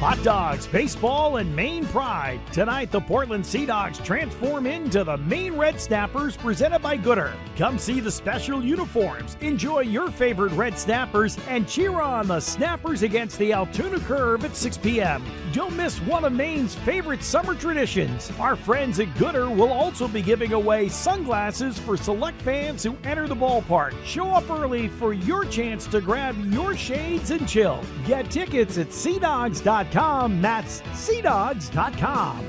Hot dogs, baseball, and Maine pride. Tonight, the Portland Sea Dogs transform into the Maine Red Snappers presented by Gooder. Come see the special uniforms, enjoy your favorite Red Snappers, and cheer on the Snappers against the Altoona Curve at 6 p.m. Don't miss one of Maine's favorite summer traditions. Our friends at Gooder will also be giving away sunglasses for select fans who enter the ballpark. Show up early for your chance to grab your shades and chill. Get tickets at seadogs.com. That's seadogs.com.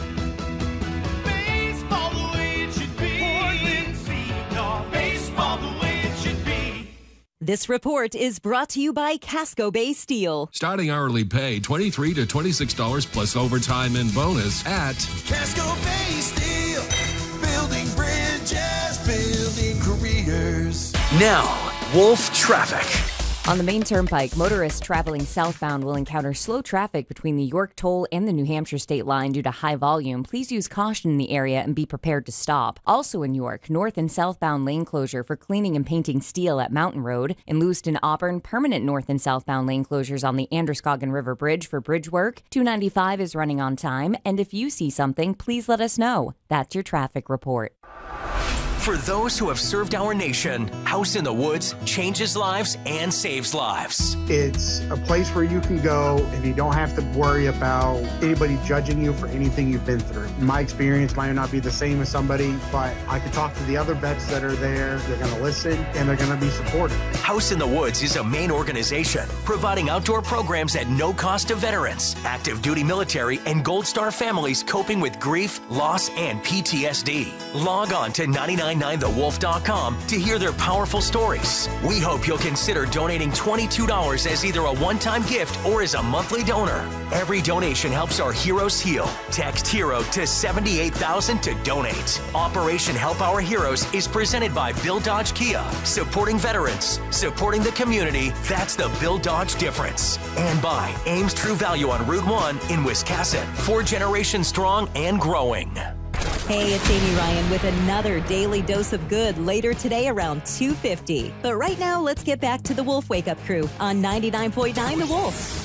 Baseball the way it should be. Portland Sea Dogs. Baseball the way it should be. This report is brought to you by Casco Bay Steel. Starting hourly pay $23 to $26 plus overtime and bonus at Casco Bay Steel. Building bridges, building careers. Now, Wolf Traffic. On the Maine Turnpike, motorists traveling southbound will encounter slow traffic between the York Toll and the New Hampshire state line due to high volume. Please use caution in the area and be prepared to stop. Also in York, north and southbound lane closure for cleaning and painting steel at Mountain Road. In Lewiston, Auburn, permanent north and southbound lane closures on the Androscoggin River Bridge for bridge work. 295 is running on time, and if you see something, please let us know. That's your traffic report. For those who have served our nation, House in the Woods changes lives and saves lives. It's a place where you can go and you don't have to worry about anybody judging you for anything you've been through. My experience might not be the same as somebody, but I can talk to the other vets that are there. They're going to listen and they're going to be supportive. House in the Woods is a Maine organization providing outdoor programs at no cost to veterans, active duty military, and Gold Star families coping with grief, loss, and PTSD. Log on to 999thewolf.com to hear their powerful stories. We hope you'll consider donating $22 as either a one-time gift or as a monthly donor. Every donation helps our heroes heal. Text HERO to 78,000 to donate. Operation Help Our Heroes is presented by Bill Dodge Kia. Supporting veterans, supporting the community, that's the Bill Dodge difference. And by Ames True Value on Route 1 in Wiscasset. 4 generations strong and growing. Hey, it's Amy Ryan with another daily dose of good later today around 2:50. But right now, let's get back to the Wolf Wake Up Crew on 99.9 The Wolf.